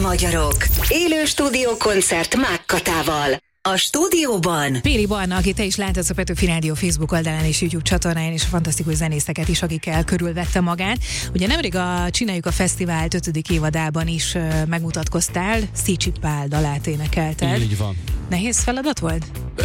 Magyarok. Élő stúdiókoncert Mák Katával. A stúdióban Péli Barna, aki te is láthatsz a Petőfi Rádió Facebook oldalán és YouTube csatornáján, és a fantasztikus zenészeket is, akikkel körülvette magát. Ugye nemrég a Csináljuk a Fesztivált 5. évadában is megmutatkoztál, Szécsi Pál dalát énekelted. Így van. Nehéz feladat volt?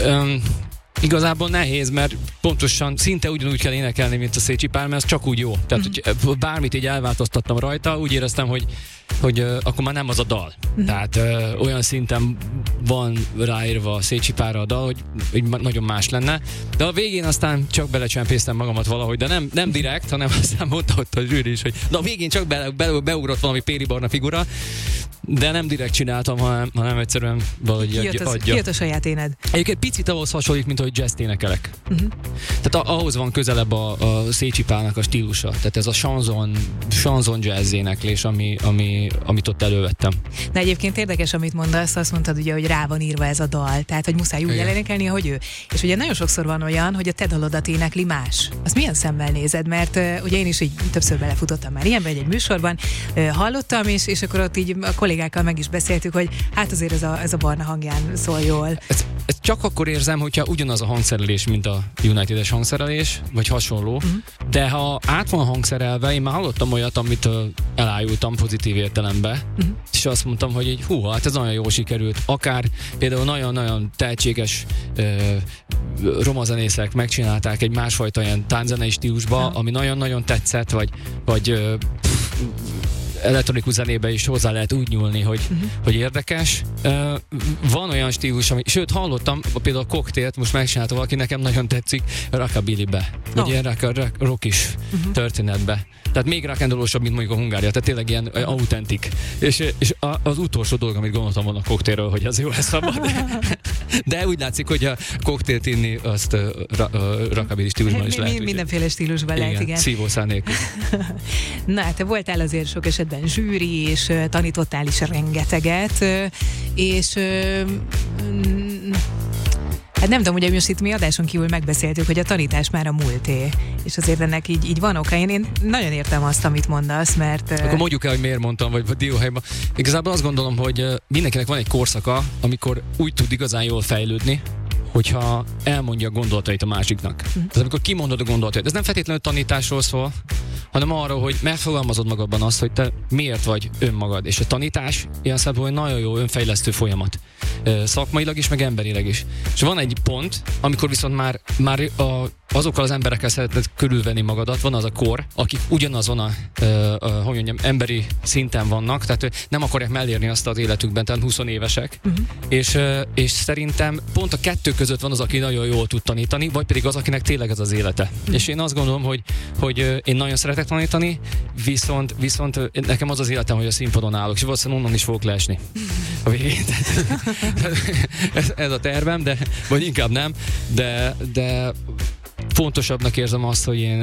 Igazából nehéz, mert pontosan szinte ugyanúgy kell énekelni, mint a Szécsi Pál, mert ez csak úgy jó. Tehát, hogy bármit így elváltoztattam rajta, úgy éreztem, hogy akkor már nem az a dal. Tehát olyan szinten van ráírva a Szécsi Pálra a dal, hogy nagyon más lenne. De a végén aztán csak belecsempésztem magamat valahogy, de nem direkt, hanem aztán mondta ott a zsűri is, hogy a végén csak beugrott valami Péli Barna figura, de nem direkt csináltam, hanem egyszerűen valahogy adja. Kijött a saját éned. Egyébként picit ahhoz hasonlít, mint ahogy jazzt énekelek. Tehát ahhoz van közelebb a Szécsi Pálnak a stílusa. Tehát ez a chanson jazz éneklés, amit ott elővettem. De egyébként érdekes, amit mondasz, azt mondtad ugye, hogy rá van írva ez a dal, tehát hogy muszáj úgy elénekelni, ahogy ő. És ugye nagyon sokszor van olyan, hogy a te dalodat énekli más. Azt milyen szemmel nézed? Mert ugye én is így többször belefutottam már ilyenben, egy műsorban, hallottam, és akkor ott így a kollégákkal meg is beszéltük, hogy hát azért ez a Barna hangján szól jól. Ezt csak akkor érzem, hogyha ugyanaz a hangszerelés, mint a United-es hangszerelés, vagy hasonló, de ha át van hangszerelve, én már hallottam olyat, amit elájultam pozitív értelembe, és azt mondtam, hogy hát ez nagyon jól sikerült. Akár például nagyon-nagyon tehetséges romazenészek megcsinálták egy másfajta ilyen tánczenei stílusba, ami nagyon-nagyon tetszett, vagy elektronikus zenébe is hozzá lehet úgy nyúlni, hogy érdekes. Van olyan stílus, sőt hallottam, például a Koktélt most megcsinálta valaki, nekem nagyon tetszik, rockabillybe, vagy ilyen rockis történetbe. Tehát még rock'n'rollosabb, mint mondjuk a Hungária, tehát tényleg ilyen autentik. És az utolsó dolog, amit gondoltam volna a Koktélről, hogy az jó lesz abban, de úgy látszik, hogy a koktélt inni azt rockabilly stílusban is lehet. Mindenféle stílusban lehet, igen. Szívószál nélkül. Na, te voltál azért sok esetben zsűri, és tanítottál is rengeteget, és hát nem tudom, ugye most itt mi adáson kívül megbeszéltük, hogy a tanítás már a múlté, és azért ennek így van oka. Én nagyon értem azt, amit mondasz, mert... Akkor mondjuk el, hogy miért mondtam, vagy dióhelyben. Igazából azt gondolom, hogy mindenkinek van egy korszaka, amikor úgy tud igazán jól fejlődni, hogyha elmondja a gondolatait a másiknak. Tehát amikor kimondod a gondolatait. Ez nem feltétlenül tanításról szól, hanem arról, hogy megfogalmazod magadban azt, hogy te miért vagy önmagad. És a tanítás ilyen szempontból nagyon jó önfejlesztő folyamat. Szakmailag is, meg emberileg is. És van egy pont, amikor viszont már azokkal az emberekkel szeretnéd körülvenni magadat, van az a kor, akik ugyanazon hogy mondjam, emberi szinten vannak, tehát nem akarják mellérni azt az életükben, tehát 20 évesek, és szerintem pont a kettő között van az, aki nagyon jól tud tanítani, vagy pedig az, akinek tényleg ez az élete. És én azt gondolom, hogy én nagyon szeretek tanítani, viszont nekem az az életem, hogy a színpadon állok, és valószínűleg onnan is fogok leesni a végén. Ez a tervem, vagy inkább nem, de fontosabbnek érzem azt, hogy én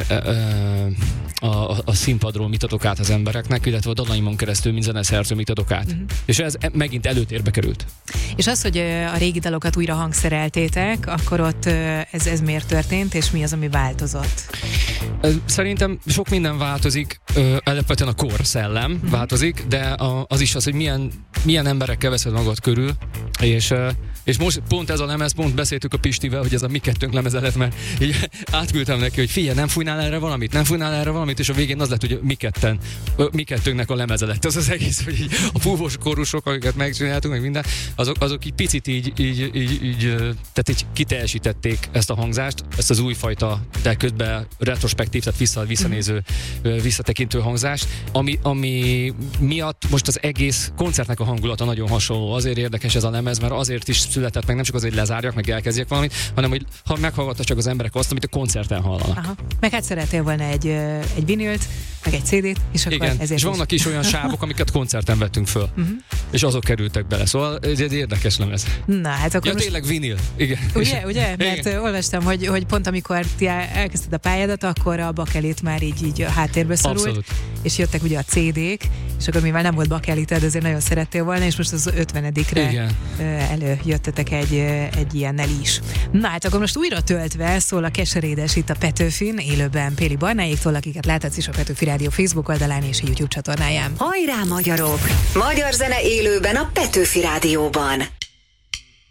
a színpadról mit adok át az embereknek, illetve a dalaimon keresztül, mint zeneszerző mit adok át. És ez megint előtérbe került. És az, hogy a régi dalokat újra hangszereltétek, akkor ott ez miért történt, és mi az, ami változott? Szerintem sok minden változik, alapvetően a kor szellem változik, de az is az, hogy milyen emberekkel veszed magad körül, és most pont ez a lemez, pont beszéltük a Pistivel, hogy ez a mi kettőnk lemeze lett, mert így átküldtem neki, hogy figyelj, nem fújnál erre valamit, és a végén az lett, hogy mi kettőnknek a lemeze lett. Az egész, hogy így a fúvós kórusok, akiket megcsináltunk, meg minden, azok így picit tehát így kiteljesítették ezt a hangzást, ezt az újfajta, de közben retrospektív, tehát visszanéző, visszatekintő hangzást, ami miatt most az egész koncertnek a hangulata nagyon hasonló. Azért érdekes ez a lemez, mert azért is született meg, nem csak azért, hogy lezárjak, meg elkezdjek valamit, hanem hogy meghallgatta csak az emberek azt, amit a koncerten hallanak. Aha. Meg hát szeretél volna egy vinilt, meg egy CD-t, és akkor igen, ezért és vannak is olyan sávok, amiket koncerten vettünk föl. És azok kerültek bele. Szóval ez egy érdekes lemez. Na, hát akkor most... tényleg vinil. Igen. Ugye? Mert olvastam, hogy pont amikor ti elkezdted a pályádat, akkor a bakelit már így a háttérbe szorult, abszolút. És jöttek ugye a CD-k, és akkor mivel nem volt bakelited, azért nagyon szerettél volna, és most az 50-re előjöttetek egy ilyennel is. Na hát akkor most újra töltve szól a Keserédes itt a Petőfin, élőben Péli Barnáéktól, akiket láthatsz is a Petőfi Rádió Facebook oldalán és a YouTube csatornáján. Hajrá magyarok! Magyar zene élőben a Petőfi Rádióban.